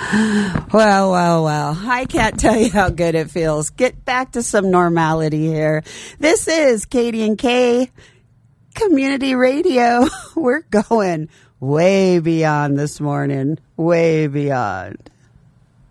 Well. I can't tell you how good it feels. Get back to some normality here. This is Katie and Kay Community Radio. We're going way beyond this morning. Way beyond.